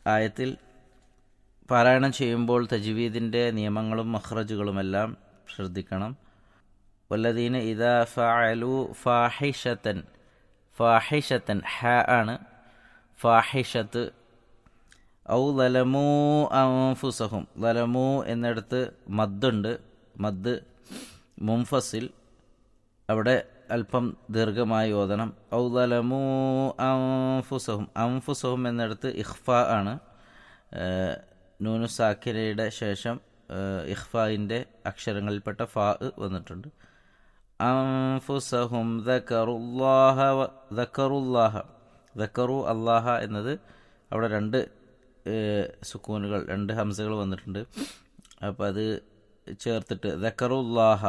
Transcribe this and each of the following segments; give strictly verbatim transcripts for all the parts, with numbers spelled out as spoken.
ആയത്തിൽ പാരായണം ചെയ്യുമ്പോൾ തജ്വീദിൻ്റെ നിയമങ്ങളും മഖ്റജുകളുമെല്ലാം ശ്രദ്ധിക്കണം. വല്ലദീന ഇദാ ഫഅലു ഫാഹിഷതൻ, ഫാഹിഷതൻ ഹ ആണ്, ഫാഹിഷത്ത്. ഔ ലലമൂ അൻഫുസഹും, ലലമൂ എന്നിടത്ത് മദ്ദുണ്ട്, മദ് മുൻഫസിൽ, അവിടെ അല്പം ദീർഘമായി ഓതണം. ഔ ലലമൂ അൻഫുസഹും, അൻഫുസഹും എന്നിടത്ത് ഇഖ്ഫ ആണ്. നൂനു സാക്കിനയുടെ ശേഷം ഇഖ്ഫായിൻ്റെ അക്ഷരങ്ങളിൽപ്പെട്ട ഫാ വന്നിട്ടുണ്ട്. അൻഫുസഹും ദക്കറുല്ലാഹ, ദക്കറുല്ലാഹ, ദക്കറു അല്ലാഹ എന്നത് അവിടെ രണ്ട് സുക്കൂനുകൾ, രണ്ട് ഹംസകൾ വന്നിട്ടുണ്ട്. അപ്പം അത് ചേർത്തിട്ട് ദക്കറുല്ലാഹ.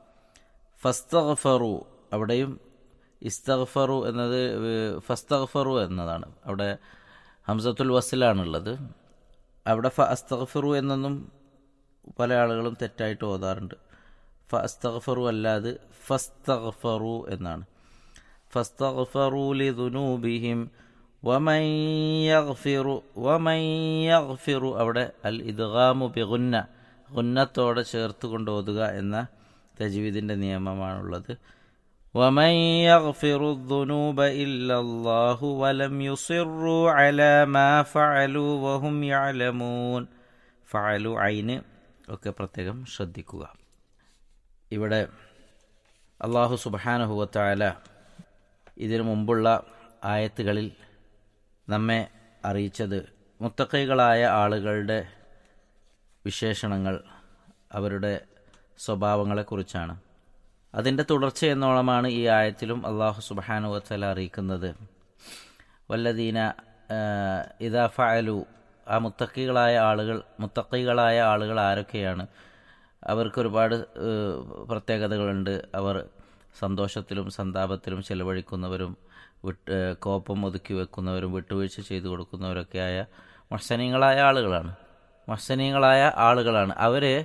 ഫസ്തഗ്ഫറു, അവിടെയും ഇസ്തഗ്ഫറു എന്നത് ഫസ്തഗ്ഫറു എന്നതാണ്. അവിടെ ഹംസത്തുൽ വസ്ലാണുള്ളത്. അവിടെ ഫ അസ്തഗ്ഫിറു എന്നൊന്നും പല ആളുകളും തെറ്റായിട്ട് ഓതാറുണ്ട്. ഫ അസ്തഗ്ഫിറു അല്ലാതെ ഫസ്തഗ്ഫറു എന്നാണ്. ഫസ്തഗ്ഫറു ലിദുനൂബിഹിം വമൻ യഗ്ഫിറു, വമൻ യഗ്ഫിറു അവിടെ അൽ ഇദ്ഗാമു ബിഗുന്ന, ഗുന്നത്തോടെ ചേർത്ത് കൊണ്ട് ഓതുക എന്ന തജ്വീദിൻ്റെ നിയമമാണുള്ളത്. ومن يغفر الذنوب إلا الله ولم يصروا على ما فعلوا وهم يعلمون. ഫഅലു ഐന് ഒക്കെ പ്രത്യേകം ശ്രദ്ധിക്കുക. ഇവിടെ അല്ലാഹു സുബ്ഹാനഹു വ തആല ഇതിനു മുമ്പുള്ള ആയത്തുകളിൽ നമ്മെ അറിയിച്ചത് മുത്തഖീകളായ ആളുകളുടെ വിശേഷണങ്ങൾ, അവരുടെ സ്വഭാവങ്ങളെക്കുറിച്ചാണ്. അതിൻ്റെ തുടർച്ചയെന്നോളമാണ് ഈ ആയത്തിലും അല്ലാഹു സുബ്ഹാനഹു വ തആല അറിയിക്കുന്നത്. വല്ലദീന ഇദാ ഫഅലു, ആ മുത്തഖീകളായ ആളുകൾ, മുത്തഖീകളായ ആളുകൾ ആരൊക്കെയാണ്? അവർക്കൊരുപാട് പ്രത്യേകതകളുണ്ട്. അവർ സന്തോഷത്തിലും സന്താപത്തിലും ചെലവഴിക്കുന്നവരും വിട്ട് കോപം ഒതുക്കി വെക്കുന്നവരും വിട്ടുവീഴ്ച ചെയ്തു കൊടുക്കുന്നവരൊക്കെയായ മുഹ്സനീങ്ങളായ ആളുകളാണ്. മുഹ്സനീങ്ങളായ ആളുകളാണ് അവരെ.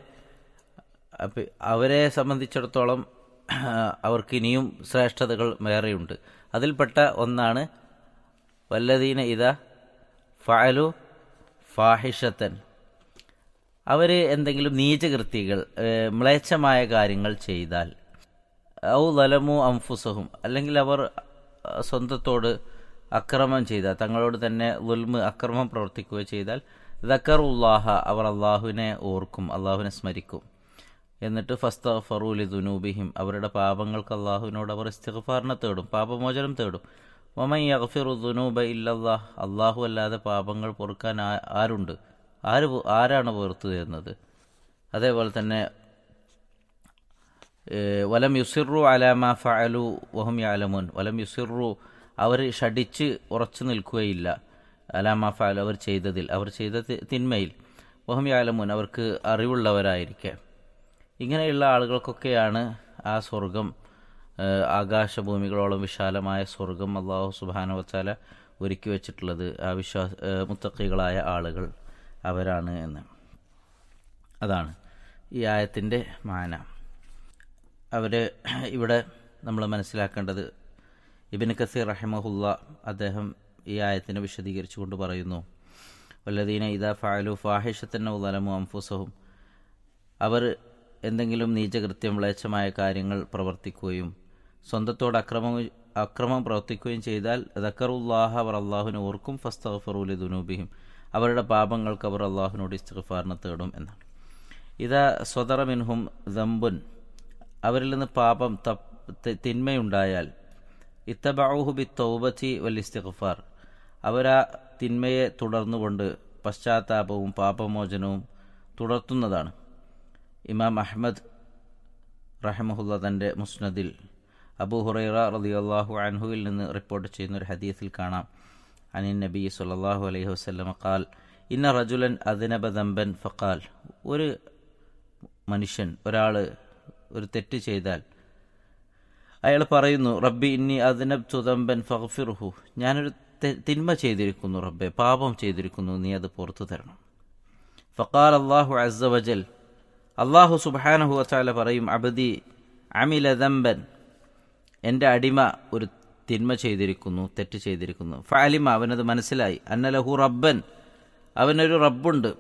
അവരെ സംബന്ധിച്ചിടത്തോളം അവർക്ക് ഇനിയും ശ്രേഷ്ഠതകൾ വേറെയുണ്ട്. അതിൽപ്പെട്ട ഒന്നാണ് വല്ലദീന ഇദാ ഫഅലു ഫാഹിഷത്തൻ. അവർ എന്തെങ്കിലും നീചകൃത്യങ്ങൾ, മ്ലേച്ഛമായ കാര്യങ്ങൾ ചെയ്താൽ, ഔ ലലമു അൻഫുസഹും, അല്ലെങ്കിൽ അവർ സ്വന്തത്തോട് അക്രമം ചെയ്താൽ, തങ്ങളോട് തന്നെ ദുൽമ്, അക്രമം പ്രവർത്തിക്കുകയോ ചെയ്താൽ, ദക്കറുല്ലാഹ, അവർ അള്ളാഹുവിനെ ഓർക്കും, അള്ളാഹുവിനെ സ്മരിക്കും. എന്നിട്ട് ഫസ്തഗ്ഫറു ലിദുനൂബിഹിം, അവരുടെ പാപങ്ങൾക്ക് അള്ളാഹുവിനോട് അവർ ഇസ്തിഗ്ഫാറിനെ തേടും, പാപമോചനം തേടും. വമൻ യഗ്ഫിറു ദുനൂബ ഇല്ലല്ലാഹ്, അള്ളാഹു അല്ലാതെ പാപങ്ങൾ പൊറുക്കാൻ ആരുണ്ട്? ആര് ആരാണ് പുറത്തു തരുന്നത്? അതേപോലെ തന്നെ വലം യുസിറു അലാ മാ ഫഅലു വഹും യഅലമൂൻ, വലം യുസിറു, അവർ ഷടിച്ച് ഉറച്ചു നിൽക്കുകയില്ല, അലാ മാ ഫഅലു, അവർ ചെയ്തതിൽ, അവർ ചെയ്ത തിന്മയിൽ, വഹും യഅലമൂൻ, അവർക്ക് അറിവുള്ളവരായിരിക്കെ. ഇങ്ങനെയുള്ള ആളുകൾക്കൊക്കെയാണ് ആ സ്വർഗം, ആകാശഭൂമികളോളം വിശാലമായ സ്വർഗം അല്ലാഹു സുബ്ഹാനഹു വ തആല ഒരുക്കി വെച്ചിട്ടുള്ളത്. ആ വിശ്വാസ മുത്തഖീകളായ ആളുകൾ അവരാണ് എന്ന്. അതാണ് ഈ ആയത്തിൻ്റെ മാന. അവർ ഇവിടെ നമ്മൾ മനസ്സിലാക്കേണ്ടത്, ഇബ്നു കസീർ റഹിമഹുല്ല അദ്ദേഹം ഈ ആയത്തിനെ വിശദീകരിച്ചു കൊണ്ട് പറയുന്നു, വല്ലദീന ഇദാ ഫഅലു ഫാഹിഷത്തൻ ഔ ലലമു അൻഫുസഹും, അവർ എന്തെങ്കിലും നീചകൃത്യം, മ്ലേച്ഛമായ കാര്യങ്ങൾ പ്രവർത്തിക്കുകയും സ്വന്തത്തോട് അക്രമം അക്രമം പ്രവർത്തിക്കുകയും ചെയ്താൽ ദക്കറുല്ലാഹ, അവർ അള്ളാഹുവിനെ ഓർക്കും. ഫസ്തഗ്ഫറു ലിദുനൂബിഹിം, അവരുടെ പാപങ്ങൾക്ക് അവർ അള്ളാഹുവിനോട് ഇസ്തിഗ്ഫാറിനെ തേടും എന്നാണ്. ഇദാ സ്വദറ മിൻഹും ദംബുൻ, അവരിൽ നിന്ന് പാപം തിന്മയുണ്ടായാൽ, ഇത്തബഊഹു ബിത്തൗബതി വൽ ഇസ്തിഗ്ഫാർ, അവരാ തിന്മയെ തുടർന്നുകൊണ്ട് പശ്ചാത്താപവും പാപമോചനവും തുടർത്തുന്നതാണ്. ഇമാം അഹ്മദ് റഹിമഹുല്ല തൻ്റെ മുസ്നദിൽ അബൂ ഹുറൈറ റളിയല്ലാഹു അൻഹുവിൽ നിന്ന് റിപ്പോർട്ട് ചെയ്യുന്ന ഒരു ഹദീസിൽ കാണാം, അനിൻ നബി സല്ലല്ലാഹു അലൈഹി വസല്ലം ഖാൽ ഇന്ന റജുലൻ അദ്നബ ദംബൻ ഫഖാൽ, ഒരു മനുഷ്യൻ, ഒരാൾ ഒരു തെറ്റ് ചെയ്താൽ അയാൾ പറയുന്നു, റബ്ബി ഇന്നി അദ്നബ്തു ദംബൻ ഫഗ്ഫിർഹു, ഞാനൊരു തിന്മ ചെയ്തിരിക്കുന്നു റബ്ബെ, പാപം ചെയ്തിരിക്കുന്നു, നീ അത് പുറത്തു തരണം. ഫഖാൽ അല്ലാഹു അസ്സ വജൽ, അല്ലാഹു സുബ്ഹാനഹു വ തആല പറയും, അബ്ദി അമില ദംബൻ, എൻ്റെ അടിമ ഒരു തിന്മ ചെയ്തിരിക്കുന്നു, തെറ്റ് ചെയ്തിരിക്കുന്നു. ഫഅലിമ, അവനത് മനസ്സിലായി, അന്ന ലഹു റബ്ബൻ, അവനൊരു റബ്ബുണ്ട്,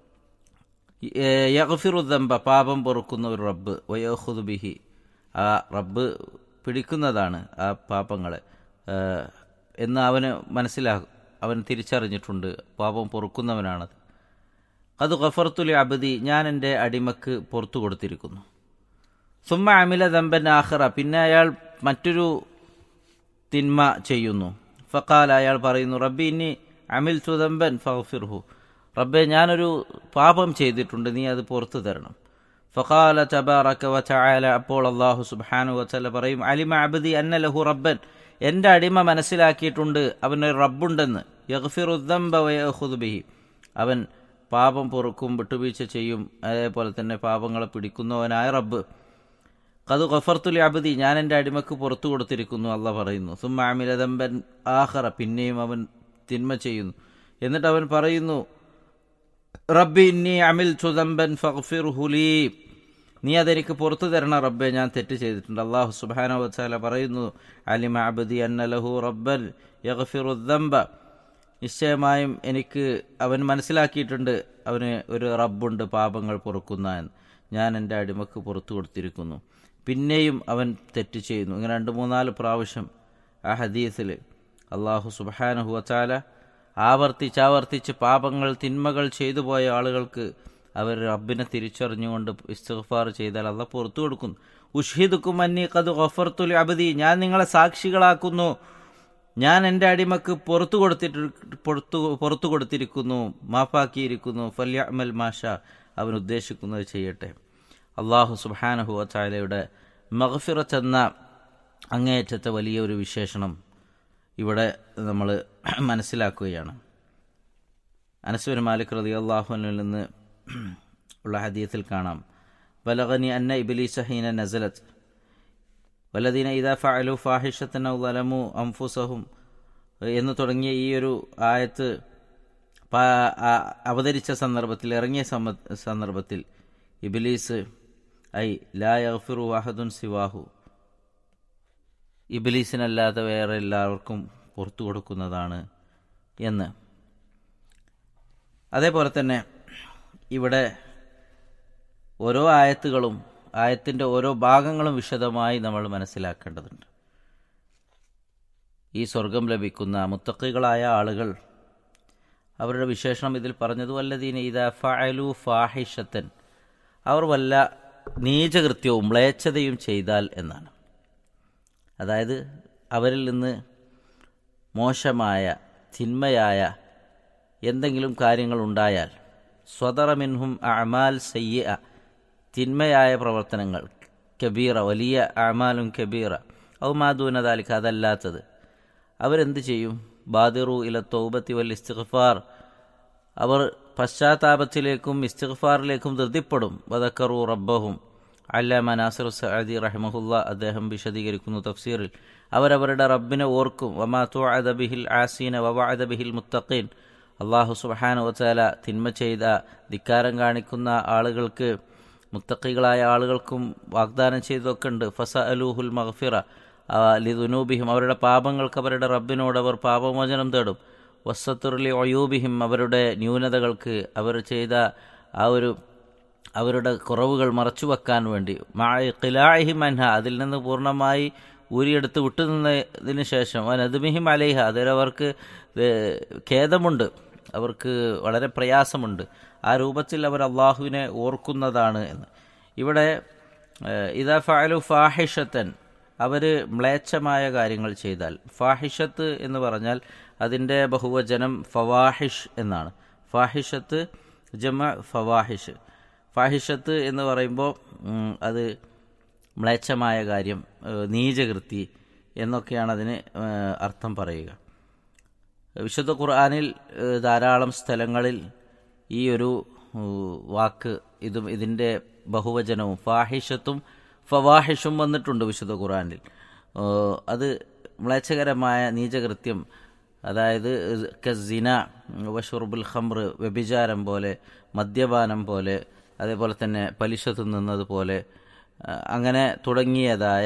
യഗ്ഫിറുദ്ദംബ പാപം പൊറുക്കുന്ന ഒരു റബ്ബ്, വയഖുദു ബിഹി ആ റബ്ബ് പിടിക്കുന്നതാണ് ആ പാപങ്ങളെ എന്ന് അവന് മനസ്സിലാകും, അവൻ തിരിച്ചറിഞ്ഞിട്ടുണ്ട്, പാപം പൊറുക്കുന്നവനാണത്. അത് ഗഫർത്തുലി അബ്ദി ഞാൻ എൻ്റെ അടിമക്ക് പുറത്തു കൊടുത്തിരിക്കുന്നു. സുമ്മ അമില ദംബൻ ആഖിറ പിന്നെ അയാൾ മറ്റൊരു തിന്മ ചെയ്യുന്നു. ഫഖാല അയാൾ പറയുന്നു, റബ്ബി ഇന്നി അമിൽ തുദംബൻ ഫഗ്ഫിർഹു റബ്ബെ ഞാനൊരു പാപം ചെയ്തിട്ടുണ്ട്, നീ അത് പുറത്തു തരണം. ഫഖാല തബാറക വതആല അപ്പോൾ അല്ലാഹു സുബ്ഹാനഹു വതആല പറയും, അലിമ അബ്ദി അന്ന ലഹു റബ്ബൻ എൻ്റെ അടിമ മനസ്സിലാക്കിയിട്ടുണ്ട് അവനൊരു റബ്ബുണ്ടെന്ന്. യഗ്ഫിറുദ്ദംബ വയഖുദു ബിഹി അവൻ പാപം പൊറുക്കും, വിട്ടുവീഴ്ച ചെയ്യും, അതേപോലെ തന്നെ പാപങ്ങളെ പിടിക്കുന്നവനായ റബ്ബ്. ഖദ് ഗഫർതുലി അബ്ദി ഞാൻ എൻ്റെ അടിമക്ക് പുറത്തു കൊടുത്തിരിക്കുന്നു അല്ലാഹ് പറയുന്നു. സുമ്മ അമില ദംബൻ ആഖിറ പിന്നെയും അവൻ തിന്മ ചെയ്യുന്നു. എന്നിട്ട് അവൻ പറയുന്നു, റബ്ബി ഇന്നി അമിൽതു ദംബൻ ഫഗ്ഫിർഹു ലീ നീ അതെനിക്ക് പുറത്തു തരണം റബ്ബെ, ഞാൻ തെറ്റ് ചെയ്തിട്ടുണ്ട്. അല്ലാഹു സുബ്ഹാനഹു വതആല പറയുന്നു, അലിമ അബ്ദി അന്ന ലഹു റബ്ബൻ യഗ്ഫിറുദ്ദംബ നിശ്ചയമായും എനിക്ക് അവൻ മനസ്സിലാക്കിയിട്ടുണ്ട് അവന് ഒരു റബ്ബുണ്ട് പാപങ്ങൾ പൊറുക്കുന്ന എന്ന്. ഞാൻ എൻ്റെ അടിമക്ക് പുറത്തു കൊടുത്തിരിക്കുന്നു. പിന്നെയും അവൻ തെറ്റ് ചെയ്യുന്നു. ഇങ്ങനെ രണ്ട് മൂന്നാല് പ്രാവശ്യം ആ ഹദീസിൽ അല്ലാഹു സുബ്ഹാനഹു വതആല ആവർത്തിച്ചാവർത്തിച്ച് പാപങ്ങൾ തിന്മകൾ ചെയ്തു പോയ ആളുകൾക്ക് അവർ റബ്ബിനെ തിരിച്ചറിഞ്ഞുകൊണ്ട് ഇസ്തിഗ്ഫാർ ചെയ്താൽ അല്ലാഹ് പുറത്തു കൊടുക്കുന്നു. ഉഷ്ഹിദുക്കും അന്നി ഖദ് ഗഫർതു ലി അബ്ദി ഞാൻ നിങ്ങളെ സാക്ഷികളാക്കുന്നു, ഞാൻ എൻ്റെ അടിമക്ക് പുറത്തു കൊടുത്തിട്ട് പുറത്തു പുറത്തു കൊടുത്തിരിക്കുന്നു, മാഫാക്കിയിരിക്കുന്നു. ഫല്യഅമൽ മാഷാ അവൻ ഉദ്ദേശിക്കുന്നത് ചെയ്യട്ടെ. അല്ലാഹു സുബ്ഹാനഹു വതആലയുടെ മഗ്ഫിറത്ത് എന്ന അങ്ങേയറ്റത്തെ വലിയ ഒരു വിശേഷണം ഇവിടെ നമ്മൾ മനസ്സിലാക്കുകയാണ്. അനസ് ബിൻ മാലിക് റളിയല്ലാഹു അൻഹുവിൽ നിന്ന് ഉള്ള ഹദീസിൽ കാണാം, ബലഗനി അന്ന ഇബ്ലീസ ഹീന നസലത് വല്ലദീന ഇദാ ഫഅലു ഫാഹിഷതൻ ഔ ളലമു അൻഫുസഹും എന്ന് തുടങ്ങിയ ഈ ഒരു ആയത്ത് അവതരിച്ച സന്ദർഭത്തിൽ, ഇറങ്ങിയ സന്ദർഭത്തിൽ ഇബ്ലീസ് ഐ ലാ യഗ്ഫിറു വഹദുൻ സിവാഹു ഇബ്ലീസിനല്ലാതെ വേറെ എല്ലാവർക്കും പുറത്തു കൊടുക്കുന്നതാണ് എന്ന്. അതേപോലെ തന്നെ ഇവിടെ ഓരോ ആയത്തുകളും ആയത്തിൻ്റെ ഓരോ ഭാഗങ്ങളും വിശദമായി നമ്മൾ മനസ്സിലാക്കേണ്ടതുണ്ട്. ഈ സ്വർഗം ലഭിക്കുന്ന മുത്തഖികളായ ആളുകൾ അവരുടെ വിശേഷണം ഇതിൽ പറഞ്ഞത് വല്ലദീന ഇദാ ഫഅലു ഫാഹിഷതൻ അവർ വല്ല നീചകൃത്യവും മ്ലേച്ഛതയും ചെയ്താൽ എന്നാണ്. അതായത് അവരിൽ നിന്ന് മോശമായ തിന്മയായ എന്തെങ്കിലും കാര്യങ്ങൾ ഉണ്ടായാൽ, സ്വദറ മിൻഹും അഅമാൽ സയ്യിഅ തിന്മയായ പ്രവർത്തനങ്ങൾ, കബീറ വലിയ അഅമാലും കബീറ ഔ മാ ദൂന ദാലിക അതല്ലാത്തത്, അവരെന്ത് ചെയ്യും? ബാദിറു ഇല തൗബത്തി വൽ ഇസ്തിഗ്ഫാർ അവർ പശ്ചാത്താപത്തിലേക്കും ഇസ്തിഗ്ഫാറിലേക്കും ധൃതിപ്പെടും. വദക്കറു റബ്ബഹും അല്ലാമ നാസിർ സഅദി റഹിമഹുല്ലാ അദ്ദേഹം വിശദീകരിക്കുന്നു തഫ്സീറിൽ, അവരവരുടെ റബ്ബിനെ ഓർക്കും. വമാ തുഅദ ബിഹിൽ ആസീന വവഅദ ബിഹിൽ മുത്തഖീൻ അല്ലാഹു സുബ്ഹാനഹു വതആല തിന്മ ചെയ്ത ധിക്കാരം കാണിക്കുന്ന ആളുകൾക്ക്, മുത്തഖികളായ ആളുകൾക്കും വാഗ്ദാനം ചെയ്തൊക്കെ ഉണ്ട്. ഫസഅലൂഹുൽ മഗ്ഫിറ ലിദുനൂബിഹിം അവരുടെ പാപങ്ങൾക്ക് അവരുടെ റബ്ബിനോട് അവർ പാപമോചനം തേടും. വസ്സത്തുർ ലി ഉയൂബിഹിം അവരുടെ ന്യൂനതകൾക്ക് അവർ ചെയ്ത ആ ഒരു അവരുടെ കുറവുകൾ മറച്ചു വെക്കാൻ വേണ്ടി, മഅ ഖിലാഇഹിം അൻഹ അതിൽ നിന്ന് പൂർണ്ണമായി ഊരിയെടുത്ത് വിട്ടുനിന്നതിന് ശേഷം, വനദ്മിഹിം അലൈഹ അതിലവർക്ക് ഖേദമുണ്ട്, അവർക്ക് വളരെ പ്രയാസമുണ്ട്, ആ രൂപത്തിൽ അവർ അള്ളാഹുവിനെ ഓർക്കുന്നതാണ് എന്ന്. ഇവിടെ ഇദാ ഫഅലു ഫാഹിഷതൻ അവർ മ്ലേച്ഛമായ കാര്യങ്ങൾ ചെയ്താൽ, ഫാഹിഷത്ത് എന്ന് പറഞ്ഞാൽ അതിൻ്റെ ബഹുവചനം ഫവാഹിഷ് എന്നാണ്. ഫാഹിഷത്ത് ജമ ഫവാഹിഷ്. ഫാഹിഷത്ത് എന്ന് പറയുമ്പോൾ അത് മ്ലേച്ഛമായ കാര്യം, നീചകൃതി എന്നൊക്കെയാണ് അതിന് അർത്ഥം പറയുക. വിശുദ്ധ ഖുർആനിൽ ധാരാളം സ്ഥലങ്ങളിൽ ഈ ഒരു വാക്ക് ഇതും ഇതിൻ്റെ ബഹുവചനവും ഫാഹിഷത്തും ഫവാഹിഷും വന്നിട്ടുണ്ട് വിശുദ്ധ ഖുർആനിൽ. അത് മ്ലേച്ഛകരമായ നീചകൃത്യം, അതായത് കസിന വഷുർബുൽ ഖംർ വ്യഭിചാരം പോലെ, മദ്യപാനം പോലെ, അതേപോലെ തന്നെ പലിശ തിന്നുന്നത് പോലെ, അങ്ങനെ തുടങ്ങിയതായ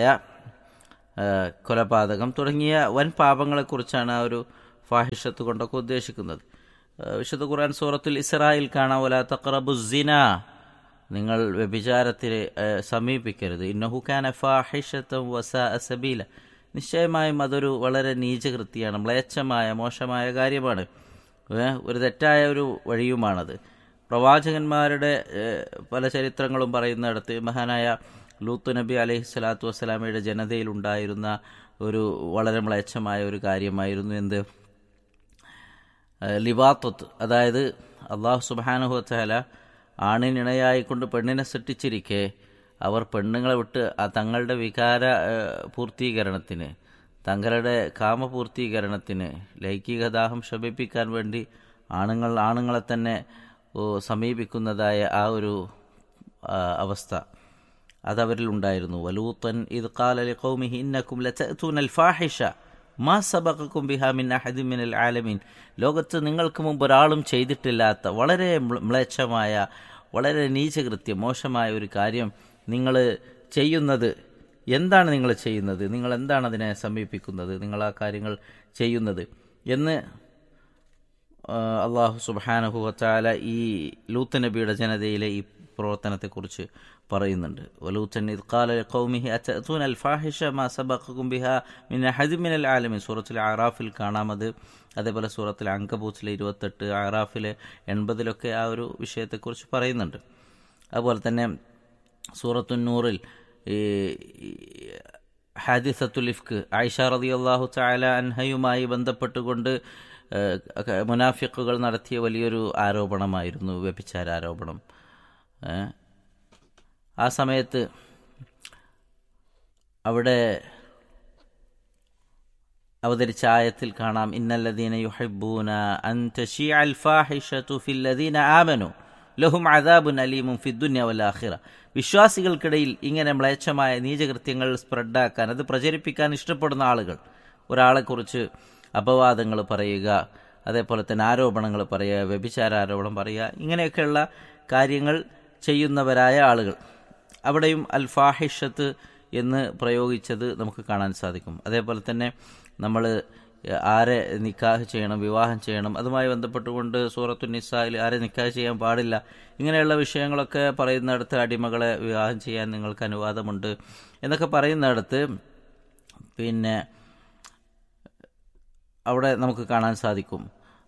കൊലപാതകം തുടങ്ങിയ വൻ പാപങ്ങളെക്കുറിച്ചാണ് ആ ഒരു ഫാഹിഷത്ത് കൊണ്ടൊക്കെ ഉദ്ദേശിക്കുന്നത്. വിശുദ്ധ ഖുർആൻ സൂറത്തുൽ ഇസ്രായിൽ കാണാം, വലാ തഖറബുസ് സിനാ, നിങ്ങൾ വ്യഭിചാരത്തെ സമീപിക്കരുത്, ഇന്നഹു കാന ഫാഹിഷതൻ വസാഅ സബീല, നിശ്ചയമായും അതൊരു വളരെ നീചകൃത്യമാണ്, മ്ലേച്ഛമായ മോശമായ കാര്യമാണ്, ഒരു തെറ്റായ ഒരു വഴിയുമാണത്. പ്രവാചകന്മാരുടെ പല ചരിത്രങ്ങളും പറയുന്നിടത്ത് മഹാനായ ലൂത്ത് നബി അലൈഹി സ്വലാത്തു വസ്സലാമയുടെ ജനതയിലുണ്ടായിരുന്ന ഒരു വളരെ മ്ലേച്ഛമായ ഒരു കാര്യമായിരുന്നു എന്ത്? ലിവാത്തത്ത്. അതായത് അള്ളാഹു സുബ്ഹാനഹു വ തആല ആണിനിണയായിക്കൊണ്ട് പെണ്ണിനെ സൃഷ്ടിച്ചിരിക്കെ അവർ പെണ്ണുങ്ങളെ വിട്ട് തങ്ങളുടെ വികാര പൂർത്തീകരണത്തിന്, തങ്ങളുടെ കാമപൂർത്തീകരണത്തിന്, ലൈംഗികദാഹം ശമിപ്പിക്കാൻ വേണ്ടി ആണുങ്ങൾ ആണുങ്ങളെ തന്നെ സമീപിക്കുന്നതായ ആ ഒരു അവസ്ഥ അതവരിൽ ഉണ്ടായിരുന്നു. വലൂത്തൻ ഇദ് ഖാല ലിഖൗമിഹി ഇന്നകും ലതഅതൂനൽ ഫാഹിഷ മാ സബഖകും ബിഹാ മിൻ അഹദിൻ മിനൽ ആലമീൻ, ലോകത്ത് നിങ്ങൾക്ക് മുമ്പ് ഒരാളും ചെയ്തിട്ടില്ലാത്ത വളരെ മ്ലേച്ഛമായ, വളരെ നീചകൃത്യം, മോശമായ ഒരു കാര്യം നിങ്ങൾ ചെയ്യുന്നത്. എന്താണ് നിങ്ങൾ ചെയ്യുന്നത്? നിങ്ങൾ എന്താണ് അതിനെ സമീപിക്കുന്നത്? നിങ്ങൾ ആ കാര്യങ്ങൾ ചെയ്യുന്നത് എന്ന് അള്ളാഹു സുബ്ഹാനഹു വ തആല ഈ ലൂത്ത് നബിയുടെ ജനതയിലെ ഈ പ്രവർത്തനത്തെക്കുറിച്ച് പറയുന്നുണ്ട്. വലൂത്തൻ ഇദ് ഖാല ലിഖൗമിഹി അതഅതൂനൽ ഫാഹിഷ മാ സബഖകും ബിഹാ മിൻ അഹദിൻ മിനൽ ആലമീൻ, സൂറത്തുൽ അറാഫിൽ കാണാമത്. അതേപോലെ സൂറത്തുൽ അൻകബൂത്തിലെ ഇരുപത്തെട്ട്, അറാഫിലെ എൺപതിലൊക്കെ ആ ഒരു വിഷയത്തെക്കുറിച്ച് പറയുന്നുണ്ട്. അതുപോലെ തന്നെ സൂറത്തുൻ നൂറിൽ ഈ ഹാദിസത്തുൽ ഇഫ്ക്, ആയിഷ റളിയല്ലാഹു തആല അൻഹയുമായി ബന്ധപ്പെട്ടുകൊണ്ട് മുനാഫിഖുകൾ നടത്തിയ വലിയൊരു ആരോപണമായിരുന്നു വ്യഭിചാര ആരോപണം. ആ സമയത്ത് അവിടെ അവതരിച്ച ആയത്തിൽ കാണാം, ഇന്നല്ലദീന യുഹിബ്ബൂന അൻ തശീഅൽ ഫാഹിഷതു ഫില്ലദീന ആമനു ലഹും അദാബുൻ അലീമുൻ ഫിദ്ദുനിയ വൽ ആഖിറ, വിശ്വാസികൾക്കിടയിൽ ഇങ്ങനെ മ്ലേച്ഛമായ നീചകൃത്യങ്ങൾ സ്പ്രെഡാക്കാൻ, അത് പ്രചരിപ്പിക്കാൻ ഇഷ്ടപ്പെടുന്ന ആളുകൾ, ഒരാളെക്കുറിച്ച് അപവാദങ്ങൾ പറയുക, അതേപോലെ തന്നെ ആരോപണങ്ങൾ പറയുക, വ്യഭിചാര ആരോപണം പറയുക, ഇങ്ങനെയൊക്കെയുള്ള കാര്യങ്ങൾ ചെയ്യുന്നവരായ ആളുകൾ, അവിടെയും അൽ ഫാഹിഷത്ത് എന്ന് പ്രയോഗിച്ചത് നമുക്ക് കാണാൻ സാധിക്കും. അതേപോലെ തന്നെ നമ്മൾ ആരെ നിക്കാഹ് ചെയ്യണം, വിവാഹം ചെയ്യണം, അതുമായി ബന്ധപ്പെട്ടുകൊണ്ട് സൂറത്തുൻ നിസായിൽ ആരെ നിക്കാഹ് ചെയ്യാൻ പാടില്ല, ഇങ്ങനെയുള്ള വിഷയങ്ങളൊക്കെ പറയുന്നിടത്ത് അടിമകളെ വിവാഹം ചെയ്യാൻ നിങ്ങൾക്ക് അനുവാദമുണ്ട് എന്നൊക്കെ പറയുന്നിടത്ത് പിന്നെ അവിടെ നമുക്ക് കാണാൻ സാധിക്കും,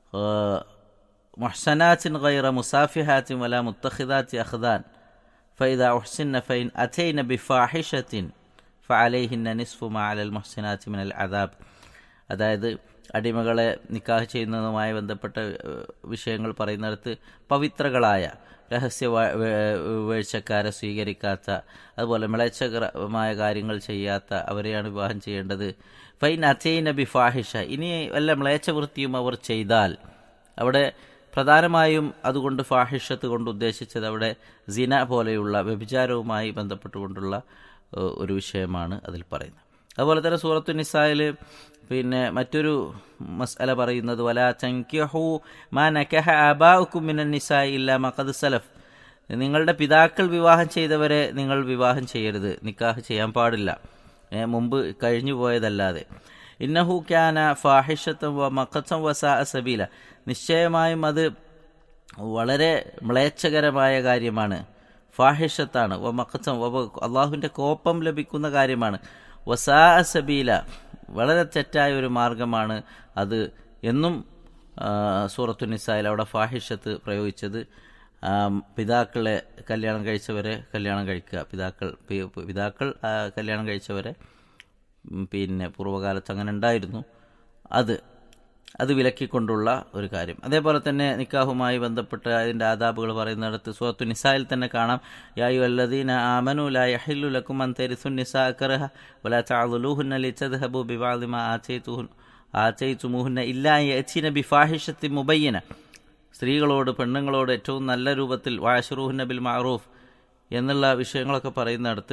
മുഹ്സനാത്തിൻ ഗൈറ മുസാഫിഹാത്തിൻ വലാ മുത്തഖിദാത്തി അഖ്ദാൻ ഫഇദാ ഉഹ്സിന്ന ഫഇൻ അതൈന ബിഫാഹിഷത്തിൻ ഫഅലൈഹിന്ന നിസ്ഫു മാ അലൽ മുഹ്സിനാത്തി മിനൽ അദാബ്. അതായത് അടിമകളെ നിക്കാഹ് ചെയ്യുന്നതുമായി ബന്ധപ്പെട്ട വിഷയങ്ങൾ പറയുന്നിടത്ത് പവിത്രകളായ, രഹസ്യ വീഴ്ചക്കാരെ സ്വീകരിക്കാത്ത, അതുപോലെ മ്ലേച്ഛകരമായ കാര്യങ്ങൾ ചെയ്യാത്ത അവരെയാണ് വിവാഹം ചെയ്യേണ്ടത്. ഫൈൻ അതൈന ബിഫാഹിഷ, ഇനി വല്ല മ്ലേച്ഛവൃത്തിയും അവർ ചെയ്താൽ, അവിടെ പ്രധാനമായും അതുകൊണ്ട് ഫാഹിഷത്ത് കൊണ്ട് ഉദ്ദേശിച്ചത് അവിടെ സിന പോലെയുള്ള വ്യഭിചാരവുമായി ബന്ധപ്പെട്ടുകൊണ്ടുള്ള ഒരു വിഷയമാണ് അതിൽ പറയുന്നത്. അതുപോലെ തന്നെ സൂറത്തു നിസായിൽ പിന്നെ മറ്റൊരു മസ്അല പറയുന്നത്, വലാ തൻകിഹു മാ നകഹ ആബാഉകും മിനൻ നിസാഇ ഇല്ലാ മാ ഖദ് സലഫ്, നിങ്ങളുടെ പിതാക്കൾ വിവാഹം ചെയ്തവരെ നിങ്ങൾ വിവാഹം ചെയ്യരുത്, നിക്കാഹ് ചെയ്യാൻ പാടില്ല, മുമ്പ് കഴിഞ്ഞു പോയതല്ലാതെ. ഇന്നഹു കാന ഫാഹിഷത്തൻ വ മഖതൻ വസാഅ സബീല, നിശ്ചയമായും അത് വളരെ മ്ലേച്ഛകരമായ കാര്യമാണ്, ഫാഹിഷത്താണ്, വ മഖതൻ, അള്ളാഹുവിൻ്റെ കോപം ലഭിക്കുന്ന കാര്യമാണ്, വസാഅ സബീല, വളരെ തെറ്റായ ഒരു മാർഗമാണ് അത് എന്നും സൂറത്തു നിസായിൽ അവിടെ ഫാഹിഷത്ത് പ്രയോഗിച്ചത്. പിതാക്കളെ കല്യാണം കഴിച്ചവരെ കല്യാണം കഴിക്കുക, പിതാക്കൾ പിതാക്കൾ കല്യാണം കഴിച്ചവരെ പിന്നെ പൂർവ്വകാലത്ത് അങ്ങനെ ഉണ്ടായിരുന്നു, അത് അത് വിലക്കിക്കൊണ്ടുള്ള ഒരു കാര്യം. അതേപോലെ തന്നെ നിക്കാഹുമായി ബന്ധപ്പെട്ട അതിൻ്റെ ആദാബുകൾ പറയുന്നിടത്ത് സൂറത്തു നിസായിൽ തന്നെ കാണാം, യാ അയ്യുഹല്ലദീന ആമനൂ ലാ യഹില്ലു ലക്കും അൻ തരിസു നിസാഅ കറഹ വലാ തഅദുലൂഹുന്ന ലിതദ്ഹബു ബിബഅദി മാ ആതൈതുമൂഹുന്ന ഇല്ലാ യഅ്തിന ബിഫാഹിഷത്തിൻ മുബയ്യന, സ്ത്രീകളോട് പെണ്ണുങ്ങളോട് ഏറ്റവും നല്ല രൂപത്തിൽ വഅശ്റൂഹുന്ന ബിൽ മഅറൂഫ് എന്നുള്ള വിഷയങ്ങളൊക്കെ പറയുന്നിടത്ത്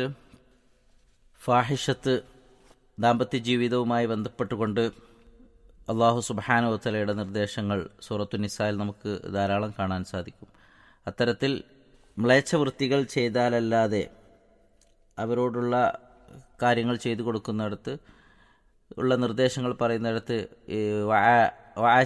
ഫാഹിഷത്ത് ദാമ്പത്യ ജീവിതവുമായി ബന്ധപ്പെട്ടുകൊണ്ട് അള്ളാഹു സുബ്ഹാനഹു വ തആലയുടെ നിർദ്ദേശങ്ങൾ സൂറത്തു നിസായിൽ നമുക്ക് ധാരാളം കാണാൻ സാധിക്കും. അത്തരത്തിൽ മ്ലേച്ഛവൃത്തികൾ ചെയ്താലല്ലാതെ അവരോടുള്ള കാര്യങ്ങൾ ചെയ്തു കൊടുക്കുന്നിടത്ത് ഉള്ള നിർദ്ദേശങ്ങൾ പറയുന്നിടത്ത്